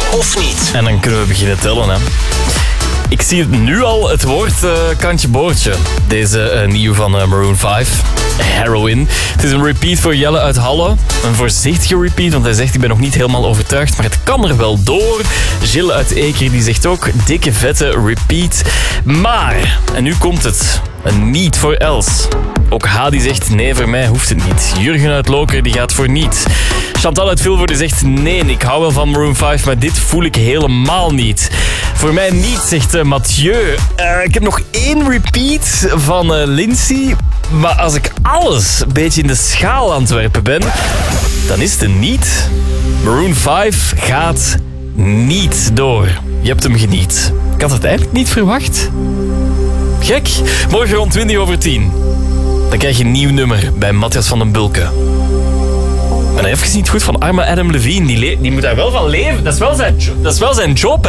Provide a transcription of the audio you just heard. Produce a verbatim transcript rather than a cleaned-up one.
of niet? En dan kunnen we beginnen tellen, hè. Ik zie het nu al, het woord uh, kantje boordje. Deze uh, nieuw van uh, Maroon vijf. Heroin. Het is een repeat voor Jelle uit Halle. Een voorzichtige repeat, want hij zegt ik ben nog niet helemaal overtuigd, maar het kan er wel door. Gilles uit Eker die zegt ook dikke vette repeat. Maar, en nu komt het, een niet voor Els. Ook Hadi zegt nee, voor mij hoeft het niet. Jurgen uit Loker die gaat voor niet. Chantal uit Vilvoorde zegt nee, ik hou wel van Maroon vijf, maar dit voel ik helemaal niet. Voor mij niet, zegt uh, Mathieu. Uh, ik heb nog één repeat van uh, Lindsay. Maar als ik alles een beetje in de schaal aan het werpen ben, dan is het een niet. Maroon vijf gaat niet door. Je hebt hem geniet. Ik had het eigenlijk niet verwacht. Gek. Morgen rond twintig over tien. Dan krijg je een nieuw nummer bij Matthias van den Bulke. Ik ben er even niet goed van arme Adam Levine. Die, le- die moet daar wel van leven. Dat is wel zijn, jo- dat is wel zijn job.